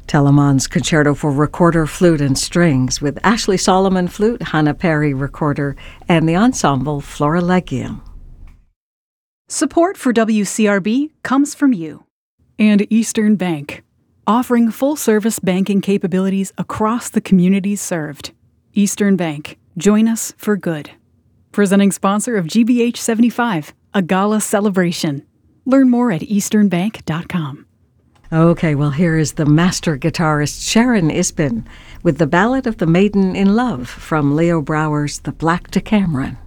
Telemann's Concerto for Recorder, Flute and Strings with Ashley Solomon Flute, Hannah Perry Recorder, and the ensemble Florilegium. Support for WCRB comes from you. And Eastern Bank, offering full-service banking capabilities across the communities served. Eastern Bank, join us for good. Presenting sponsor of GBH 75, a gala celebration. Learn more at easternbank.com. Okay, well, here is the master guitarist Sharon Isbin with the Ballad of the Maiden in Love from Leo Brouwer's The Black Decameron.